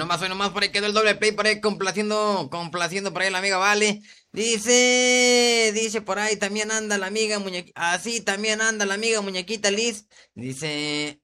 hoy nomás, por ahí quedó el doble play, por ahí complaciendo por ahí la amiga Vale. Dice por ahí también anda la amiga muñequita, así también anda la amiga muñequita Liz. Dice,